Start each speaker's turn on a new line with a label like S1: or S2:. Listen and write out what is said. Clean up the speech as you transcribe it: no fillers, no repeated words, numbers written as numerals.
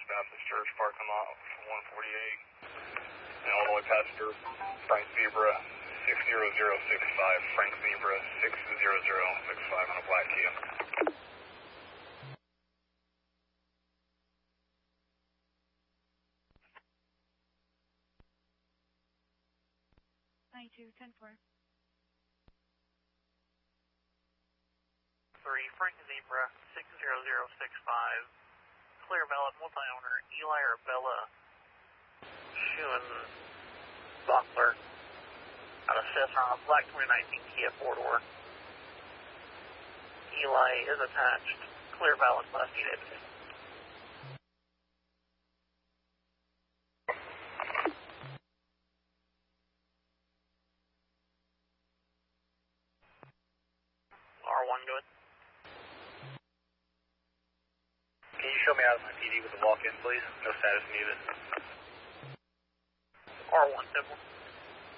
S1: Baptist Church parking lot for 148. And Illinois passenger Frank Zebra 60065. Frank Zebra 60065 on a black Kia.
S2: 9210-4.
S3: 3 Frank Zebra 60065. Clear valid multi-owner Eli or Bella Schuen Bockler out of Cessna on a black 2019 Kia 4-door. Eli is attached. Clear valid Class D deputy. R1 good.
S1: Can you show me out of my PD with the walk-in, please? No status needed.
S3: R1 simple.